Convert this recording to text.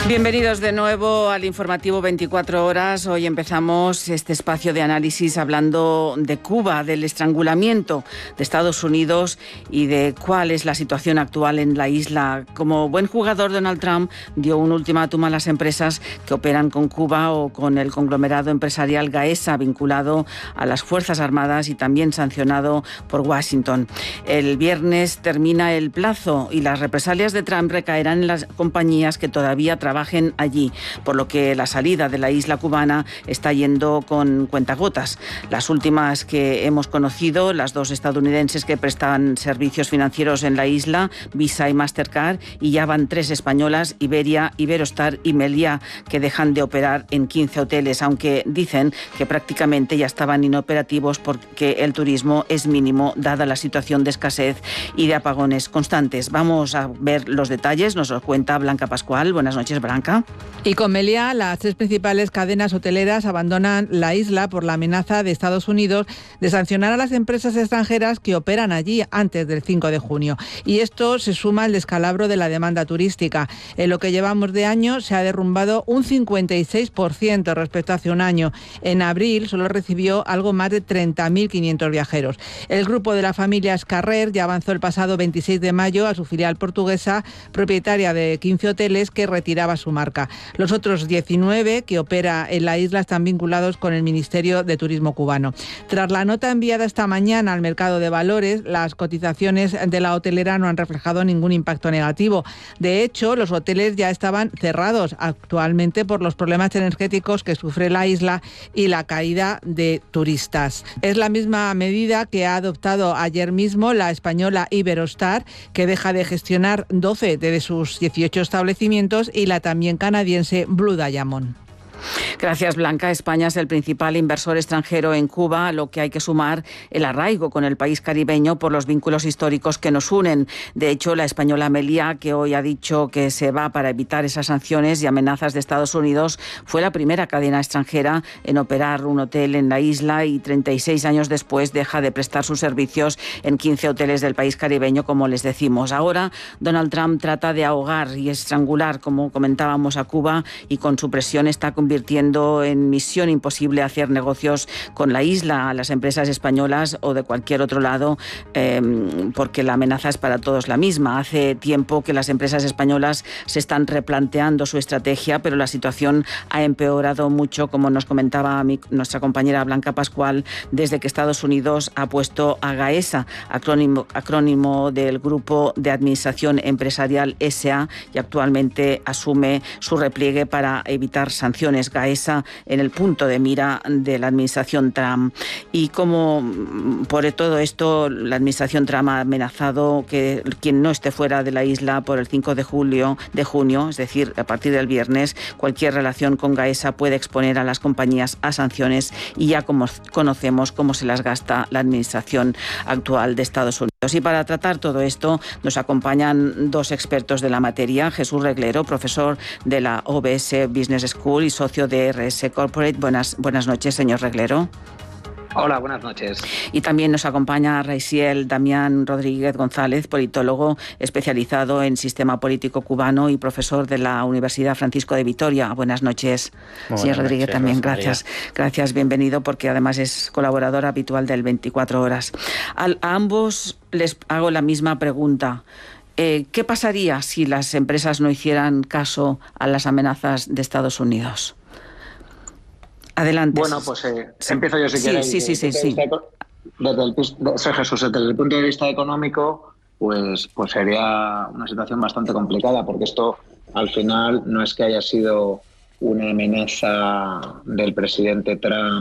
Bienvenidos de nuevo al informativo 24 horas. Hoy empezamos este espacio de análisis hablando de Cuba, del estrangulamiento de Estados Unidos y de cuál es la situación actual en la isla. Como buen jugador, Donald Trump dio un ultimátum a las empresas que operan con Cuba o con el conglomerado empresarial Gaesa, vinculado a las Fuerzas Armadas y también sancionado por Washington. El viernes termina el plazo y las represalias de Trump recaerán en las compañías que todavía trabajen allí, por lo que la salida de la isla cubana está yendo con cuentagotas. Las últimas que hemos conocido, las dos estadounidenses que prestan servicios financieros en la isla, Visa y Mastercard, y ya van 3 españolas, Iberia, Iberostar y Meliá, que dejan de operar en 15 hoteles, aunque dicen que prácticamente ya estaban inoperativos porque el turismo es mínimo, dada la situación de escasez y de apagones constantes. Vamos a ver los detalles, nos lo cuenta Blanca Pascual. Buenas noches, Blanca. Y con Meliá, las 3 principales cadenas hoteleras abandonan la isla por la amenaza de Estados Unidos de sancionar a las empresas extranjeras que operan allí antes del 5 de junio. Y esto se suma al descalabro de la demanda turística. En lo que llevamos de año se ha derrumbado un 56% respecto a hace un año. En abril solo recibió algo más de 30.500 viajeros. El grupo de la familia Scarrer ya avanzó el pasado 26 de mayo a su filial portuguesa, propietaria de 15 hoteles, que retiraba su marca. Los otros 19 que opera en la isla están vinculados con el Ministerio de Turismo cubano. Tras la nota enviada esta mañana al mercado de valores, las cotizaciones de la hotelera no han reflejado ningún impacto negativo. De hecho, los hoteles ya estaban cerrados actualmente por los problemas energéticos que sufre la isla y la caída de turistas. Es la misma medida que ha adoptado ayer mismo la española Iberostar, que deja de gestionar 12 de sus 18 establecimientos, y la también canadiense Blue Diamond. Gracias, Blanca. España es el principal inversor extranjero en Cuba, a lo que hay que sumar el arraigo con el país caribeño por los vínculos históricos que nos unen. De hecho, la española Meliá, que hoy ha dicho que se va para evitar esas sanciones y amenazas de Estados Unidos, fue la primera cadena extranjera en operar un hotel en la isla y 36 años después deja de prestar sus servicios en 15 hoteles del país caribeño, como les decimos. Ahora, Donald Trump trata de ahogar y estrangular, como comentábamos, a Cuba, y con su presión está convirtiendo en misión imposible hacer negocios con la isla, a las empresas españolas o de cualquier otro lado, porque la amenaza es para todos la misma. Hace tiempo que las empresas españolas se están replanteando su estrategia, pero la situación ha empeorado mucho, como nos comentaba nuestra compañera Blanca Pascual, desde que Estados Unidos ha puesto a Gaesa, acrónimo del Grupo de Administración Empresarial SA, y actualmente asume su repliegue para evitar sanciones. Gaesa en el punto de mira de la administración Trump. Y como por todo esto la administración Trump ha amenazado que quien no esté fuera de la isla por el 5 de junio, es decir, a partir del viernes, cualquier relación con Gaesa puede exponer a las compañías a sanciones, y ya como conocemos cómo se las gasta la administración actual de Estados Unidos. Y para tratar todo esto nos acompañan 2 expertos de la materia: Jesús Reglero, profesor de la OBS Business School y socio de RS Corporate. Buenas noches, señor Reglero. Hola, buenas noches. Y también nos acompaña Raisiel Damián Rodríguez González, politólogo especializado en sistema político cubano y profesor de la Universidad Francisco de Vitoria. Buenas noches, señor Rodríguez, también. Gracias, bienvenido, porque además es colaborador habitual del 24 horas. A ambos les hago la misma pregunta. ¿Qué pasaría si las empresas no hicieran caso a las amenazas de Estados Unidos? Adelante. Bueno, pues empiezo yo si queréis. Sí. Soy Jesús. Desde el punto de vista económico, pues sería una situación bastante complicada, porque esto al final no es que haya sido una amenaza del presidente Trump